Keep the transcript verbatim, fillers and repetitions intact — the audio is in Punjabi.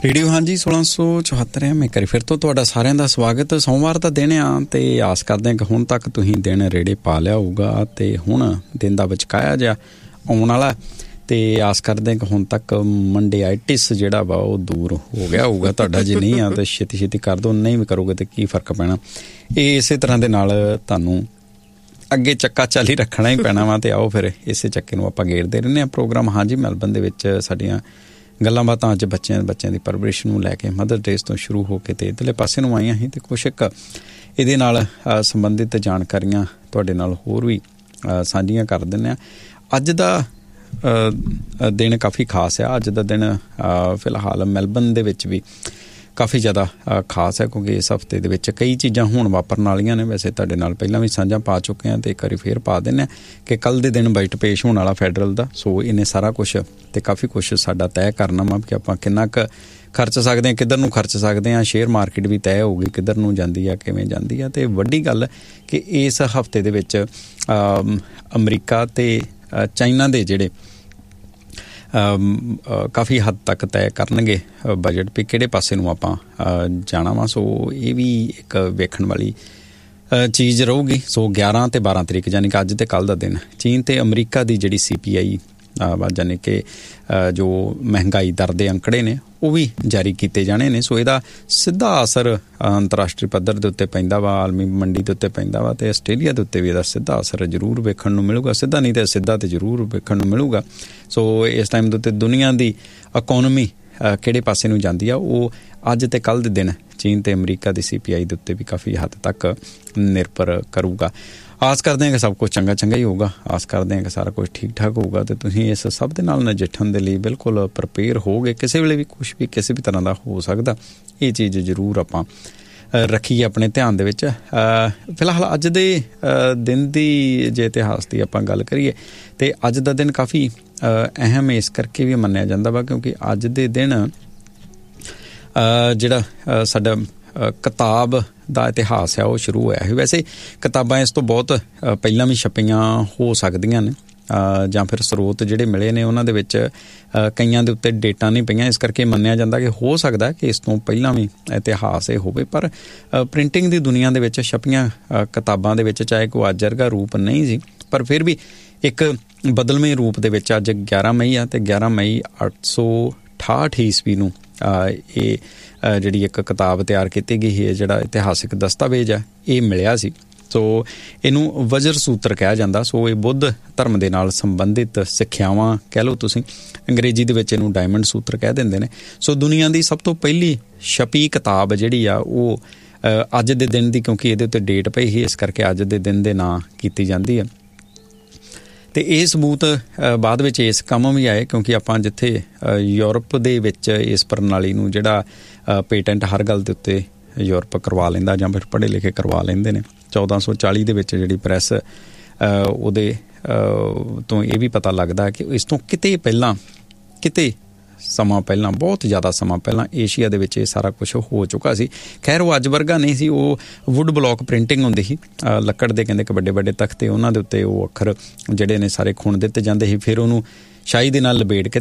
ਰੇਡੀਓ ਹਾਂਜੀ ਸੋਲਾਂ ਸੌ ਚੁਹੱਤਰ ਹੈ। ਮੈਂ ਕਰੀ ਫਿਰ ਤੋਂ ਤੁਹਾਡਾ ਸਾਰਿਆਂ ਦਾ ਸਵਾਗਤ। ਸੋਮਵਾਰ ਦਾ ਦਿਨ ਆ ਅਤੇ ਆਸ ਕਰਦੇ ਹਾਂ ਕਿ ਹੁਣ ਤੱਕ ਤੁਸੀਂ ਦਿਨ ਰੇੜੇ ਪਾ ਲਿਆ ਹੋਊਗਾ ਅਤੇ ਹੁਣ ਦਿਨ ਦਾ ਵਿਚਕਾਇਆ ਜਿਹਾ ਆਉਣ ਵਾਲਾ ਅਤੇ ਆਸ ਕਰਦੇ ਹਾਂ ਕਿ ਹੁਣ ਤੱਕ ਮੰਡੇਆਈਟਿਸ ਜਿਹੜਾ ਵਾ ਉਹ ਦੂਰ ਹੋ ਗਿਆ ਹੋਊਗਾ ਤੁਹਾਡਾ। ਜੇ ਨਹੀਂ ਆ ਤਾਂ ਛੇਤੀ ਛੇਤੀ ਕਰ ਦਿਓ, ਨਹੀਂ ਵੀ ਕਰੋਗੇ ਤਾਂ ਕੀ ਫਰਕ ਪੈਣਾ। ਇਹ ਇਸੇ ਤਰ੍ਹਾਂ ਦੇ ਨਾਲ ਤੁਹਾਨੂੰ ਅੱਗੇ ਚੱਕਾ ਚੱਲ ਹੀ ਰੱਖਣਾ ਹੀ ਪੈਣਾ ਵਾ। ਅਤੇ ਆਓ ਫਿਰ ਇਸੇ ਚੱਕੇ ਨੂੰ ਆਪਾਂ ਗੇੜਦੇ ਰਹਿੰਦੇ ਹਾਂ। ਪ੍ਰੋਗਰਾਮ ਹਾਂਜੀ ਮੈਲਬਨ ਦੇ ਵਿੱਚ ਸਾਡੀਆਂ ਗੱਲਾਂ ਬਾਤਾਂ ਅੱਜ ਬੱਚਿਆਂ ਬੱਚਿਆਂ ਦੀ ਪਰਵਰਿਸ਼ ਨੂੰ ਲੈ ਕੇ ਮਦਰ ਡੇਜ਼ ਤੋਂ ਸ਼ੁਰੂ ਹੋ ਕੇ ਅਤੇ ਇੱਧਰਲੇ ਪਾਸੇ ਨੂੰ ਆਈਆਂ ਸੀ ਅਤੇ ਕੁਛ ਇੱਕ ਇਹਦੇ ਨਾਲ ਸੰਬੰਧਿਤ ਜਾਣਕਾਰੀਆਂ ਤੁਹਾਡੇ ਨਾਲ ਹੋਰ ਵੀ ਸਾਂਝੀਆਂ ਕਰ ਦਿੰਦੇ ਹਾਂ। ਅੱਜ ਦਾ ਦਿਨ ਕਾਫੀ ਖਾਸ ਆ। ਅੱਜ ਦਾ ਦਿਨ ਫਿਲਹਾਲ ਮੈਲਬਨ ਦੇ ਵਿੱਚ ਵੀ ਕਾਫੀ ਜ਼ਿਆਦਾ ਖਾਸ ਹੈ ਕਿਉਂਕਿ ਇਸ ਹਫ਼ਤੇ ਦੇ ਵਿੱਚ ਕਈ ਚੀਜ਼ਾਂ ਹੁਣ ਵਾਪਰਨ ਵਾਲੀਆਂ ਨੇ। ਵੈਸੇ ਤੁਹਾਡੇ ਨਾਲ ਪਹਿਲਾਂ ਵੀ ਸਾਂਝਾ ਪਾ ਚੁੱਕੇ ਹਾਂ ਅਤੇ ਇੱਕ ਵਾਰੀ ਫੇਰ ਪਾ ਦਿੰਦੇ ਹਾਂ ਕਿ ਕੱਲ੍ਹ ਦੇ ਦਿਨ ਬਜਟ ਪੇਸ਼ ਹੋਣ ਵਾਲਾ ਫੈਡਰਲ ਦਾ। ਸੋ ਇਹਨੇ ਸਾਰਾ ਕੁਛ ਅਤੇ ਕਾਫੀ ਕੁਛ ਸਾਡਾ ਤੈਅ ਕਰਨਾ ਵਾ ਕਿ ਆਪਾਂ ਕਿੰਨਾ ਕੁ ਖਰਚ ਸਕਦੇ ਹਾਂ, ਕਿੱਧਰ ਨੂੰ ਖਰਚ ਸਕਦੇ ਹਾਂ। ਸ਼ੇਅਰ ਮਾਰਕੀਟ ਵੀ ਤੈਅ ਹੋਊਗੀ ਕਿੱਧਰ ਨੂੰ ਜਾਂਦੀ ਆ, ਕਿਵੇਂ ਜਾਂਦੀ ਆ। ਅਤੇ ਵੱਡੀ ਗੱਲ ਕਿ ਇਸ ਹਫ਼ਤੇ ਦੇ ਵਿੱਚ ਅਮਰੀਕਾ ਅਤੇ ਚਾਈਨਾ ਦੇ ਜਿਹੜੇ ਕਾਫੀ ਹੱਦ ਤੱਕ ਤੈਅ ਕਰਨਗੇ ਬਜਟ ਵੀ ਕਿਹੜੇ ਪਾਸੇ ਨੂੰ ਆਪਾਂ ਜਾਣਾ ਵਾ। ਸੋ ਇਹ ਵੀ ਇੱਕ ਵੇਖਣ ਵਾਲੀ ਚੀਜ਼ ਰਹੂਗੀ। ਸੋ ਗਿਆਰਾਂ ਅਤੇ ਬਾਰਾਂ ਤਰੀਕ ਯਾਨੀ ਕਿ ਅੱਜ ਅਤੇ ਕੱਲ੍ਹ ਦਾ ਦਿਨ ਚੀਨ ਅਤੇ ਅਮਰੀਕਾ ਦੀ ਜਿਹੜੀ ਸੀ ਪੀ ਆਈ ਯਾਨੀ ਕਿ ਜੋ ਮਹਿੰਗਾਈ ਦਰ ਦੇ ਅੰਕੜੇ ਨੇ ਉਹ ਵੀ ਜਾਰੀ ਕੀਤੇ ਜਾਣੇ ਨੇ। ਸੋ ਇਹਦਾ ਸਿੱਧਾ ਅਸਰ ਅੰਤਰਰਾਸ਼ਟਰੀ ਪੱਧਰ ਦੇ ਉੱਤੇ ਪੈਂਦਾ ਵਾ, ਆਲਮੀ ਮੰਡੀ ਦੇ ਉੱਤੇ ਪੈਂਦਾ ਵਾ ਅਤੇ ਆਸਟ੍ਰੇਲੀਆ ਦੇ ਉੱਤੇ ਵੀ ਇਹਦਾ ਸਿੱਧਾ ਅਸਰ ਜ਼ਰੂਰ ਵੇਖਣ ਨੂੰ ਮਿਲੂਗਾ। ਸਿੱਧਾ ਨਹੀਂ ਤਾਂ ਸਿੱਧਾ ਤਾਂ ਜ਼ਰੂਰ ਵੇਖਣ ਨੂੰ ਮਿਲੂਗਾ। ਸੋ ਇਸ ਟਾਈਮ ਦੇ ਉੱਤੇ ਦੁਨੀਆ ਦੀ ਇਕੋਨਮੀ ਕਿਹੜੇ ਪਾਸੇ ਨੂੰ ਜਾਂਦੀ ਆ ਉਹ ਅੱਜ ਅਤੇ ਕੱਲ੍ਹ ਦੇ ਦਿਨ ਚੀਨ ਅਤੇ ਅਮਰੀਕਾ ਦੀ ਸੀ ਪੀ ਆਈ ਦੇ ਉੱਤੇ ਵੀ ਕਾਫੀ ਹੱਦ ਤੱਕ ਨਿਰਭਰ ਕਰੂਗਾ। ਆਸ ਕਰਦੇ ਹਾਂ ਕਿ ਸਭ ਕੁਛ ਚੰਗਾ ਚੰਗਾ ਹੀ ਹੋਊਗਾ। ਆਸ ਕਰਦੇ ਹਾਂ ਕਿ ਸਾਰਾ ਕੁਛ ਠੀਕ ਠਾਕ ਹੋਊਗਾ ਅਤੇ ਤੁਸੀਂ ਇਸ ਸਭ ਦੇ ਨਾਲ ਨਜਿੱਠਣ ਦੇ ਲਈ ਬਿਲਕੁਲ ਪ੍ਰਪੇਅਰ ਹੋਗੇ। ਕਿਸੇ ਵੇਲੇ ਵੀ ਕੁਛ ਵੀ ਕਿਸੇ ਵੀ ਤਰ੍ਹਾਂ ਦਾ ਹੋ ਸਕਦਾ। ਇਹ ਚੀਜ਼ ਜ਼ਰੂਰ ਆਪਾਂ ਰੱਖੀਏ ਆਪਣੇ ਧਿਆਨ ਦੇ ਵਿੱਚ। ਫਿਲਹਾਲ ਅੱਜ ਦੇ ਦਿਨ ਦੀ ਜੇ ਇਤਿਹਾਸ ਦੀ ਆਪਾਂ ਗੱਲ ਕਰੀਏ ਅਤੇ ਅੱਜ ਦਾ ਦਿਨ ਕਾਫੀ ਅਹਿਮ ਇਸ ਕਰਕੇ ਵੀ ਮੰਨਿਆ ਜਾਂਦਾ ਵਾ ਕਿਉਂਕਿ ਅੱਜ ਦੇ ਦਿਨ ਜਿਹੜਾ ਸਾਡਾ ਕਿਤਾਬ ਦਾ ਇਤਿਹਾਸ ਹੈ ਉਹ ਸ਼ੁਰੂ ਹੋਇਆ ਸੀ। ਵੈਸੇ ਕਿਤਾਬਾਂ ਇਸ ਤੋਂ ਬਹੁਤ ਪਹਿਲਾਂ ਵੀ ਛਪੀਆਂ ਹੋ ਸਕਦੀਆਂ ਨੇ ਜਾਂ ਫਿਰ ਸਰੋਤ ਜਿਹੜੇ ਮਿਲੇ ਨੇ ਉਹਨਾਂ ਦੇ ਵਿੱਚ ਕਈਆਂ ਦੇ ਉੱਤੇ ਡੇਟਾਂ ਨਹੀਂ ਪਈਆਂ। ਇਸ ਕਰਕੇ ਮੰਨਿਆ ਜਾਂਦਾ ਕਿ ਹੋ ਸਕਦਾ ਕਿ ਇਸ ਤੋਂ ਪਹਿਲਾਂ ਵੀ ਇਤਿਹਾਸ ਇਹ ਹੋਵੇ। ਪਰ ਪ੍ਰਿੰਟਿੰਗ ਦੀ ਦੁਨੀਆ ਦੇ ਵਿੱਚ ਛਪੀਆਂ ਕਿਤਾਬਾਂ ਦੇ ਵਿੱਚ ਚਾਹੇ ਕੋਈ ਅੱਜ ਵਰਗਾ ਰੂਪ ਨਹੀਂ ਸੀ ਪਰ ਫਿਰ ਵੀ ਇੱਕ ਬਦਲਵੇਂ ਰੂਪ ਦੇ ਵਿੱਚ ਅੱਜ ਗਿਆਰਾਂ ਮਈ ਆ ਅਤੇ ਗਿਆਰਾਂ ਮਈ ਅੱਠ ਸੌ ਅਠਾਹਠ ਈਸਵੀ ਨੂੰ ਇਹ ਜਿਹੜੀ ਇੱਕ ਕਿਤਾਬ ਤਿਆਰ ਕੀਤੀ ਗਈ ਹੈ, ਜਿਹੜਾ ਇਤਿਹਾਸਿਕ ਦਸਤਾਵੇਜ਼ ਆ ਇਹ ਮਿਲਿਆ ਸੀ। ਸੋ ਇਹਨੂੰ ਵਜਰ ਸੂਤਰ ਕਿਹਾ ਜਾਂਦਾ। ਸੋ ਇਹ ਬੁੱਧ ਧਰਮ ਦੇ ਨਾਲ ਸੰਬੰਧਿਤ ਸਿੱਖਿਆਵਾਂ ਕਹਿ ਲਓ ਤੁਸੀਂ। ਅੰਗਰੇਜ਼ੀ ਦੇ ਵਿੱਚ ਇਹਨੂੰ ਡਾਇਮੰਡ ਸੂਤਰ ਕਹਿ ਦਿੰਦੇ ਨੇ। ਸੋ ਦੁਨੀਆ ਦੀ ਸਭ ਤੋਂ ਪਹਿਲੀ ਛਪੀ ਕਿਤਾਬ ਜਿਹੜੀ ਆ ਉਹ ਅੱਜ ਦੇ ਦਿਨ ਦੀ, ਕਿਉਂਕਿ ਇਹਦੇ ਉੱਤੇ ਡੇਟ ਪਈ ਸੀ ਇਸ ਕਰਕੇ ਅੱਜ ਦੇ ਦਿਨ ਦੇ ਨਾਂ ਕੀਤੀ ਜਾਂਦੀ ਹੈ। ਅਤੇ ਇਹ ਸਬੂਤ ਬਾਅਦ ਵਿੱਚ ਇਸ ਕੰਮ ਵੀ ਆਏ ਕਿਉਂਕਿ ਆਪਾਂ ਜਿੱਥੇ ਯੂਰਪ ਦੇ ਵਿੱਚ ਇਸ ਪ੍ਰਣਾਲੀ ਨੂੰ ਜਿਹੜਾ ਪੇਟੈਂਟ ਹਰ ਗੱਲ ਦੇ ਉੱਤੇ ਯੂਰਪ ਕਰਵਾ ਲੈਂਦਾ ਜਾਂ ਫਿਰ ਪੜ੍ਹੇ ਲਿਖੇ ਕਰਵਾ ਲੈਂਦੇ ਨੇ। ਚੌਦਾਂ ਸੌ ਚਾਲੀ ਦੇ ਵਿੱਚ ਜਿਹੜੀ ਪ੍ਰੈਸ ਉਹਦੇ ਤੋਂ ਇਹ ਵੀ ਪਤਾ ਲੱਗਦਾ ਕਿ ਇਸ ਤੋਂ ਕਿਤੇ ਪਹਿਲਾਂ ਕਿਤੇ ਸਮਾਂ ਪਹਿਲਾਂ ਬਹੁਤ ਜ਼ਿਆਦਾ ਸਮਾਂ ਪਹਿਲਾਂ ਏਸ਼ੀਆ ਦੇ ਵਿੱਚ ਇਹ ਸਾਰਾ ਕੁਛ ਹੋ ਚੁੱਕਾ ਸੀ। ਖੈਰ ਉਹ ਅੱਜ ਵਰਗਾ ਨਹੀਂ ਸੀ। ਉਹ ਵੁੱਡ ਬਲੋਕ ਪ੍ਰਿੰਟਿੰਗ ਹੁੰਦੀ ਸੀ, ਲੱਕੜ ਦੇ ਕਹਿੰਦੇ ਕਿ ਵੱਡੇ ਵੱਡੇ ਤਖਤੇ ਉਹਨਾਂ ਦੇ ਉੱਤੇ ਉਹ ਅੱਖਰ ਜਿਹੜੇ ਨੇ ਸਾਰੇ ਖੁਣ ਦਿੱਤੇ ਜਾਂਦੇ ਸੀ। ਫਿਰ ਉਹਨੂੰ ਸ਼ਾਹੀ ਦੇ ਨਾਲ ਲਪੇਟ ਕੇ